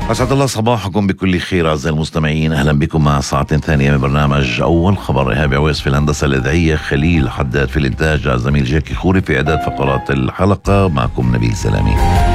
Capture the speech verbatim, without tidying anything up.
أسعد الله صباحكم بكل خير أعزائي المستمعين. أهلا بكم مع ساعة ثانية من برنامج أول خبر. إيهاب عويس في الهندسة الإذاعية، خليل حداد في الإنتاج، الزميل جاكي خوري في إعداد فقرات الحلقة، معكم نبيل سلامي.